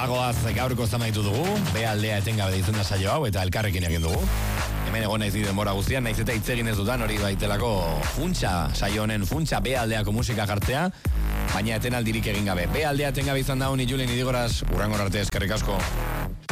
Bagoaz gaurko zamaitu dugu, B aldea etengabe deitzen da saio hau eta elkarrekin egin dugu. Hemen egon naiz denbora guztian, naiz eta hitz egin ez dudan hori baitelako funtsa, saio honen funtsa B aldeako musika jartzea, baina etenaldirik egin gabe. B aldea etengabe izan da honi Julen Idigoraz, urrangor arte eskerrik asko.